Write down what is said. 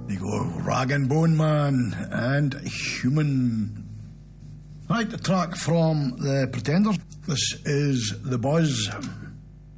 They go Rag and Bone Man and Human. Right, the track from The Pretenders. This is The Buzz.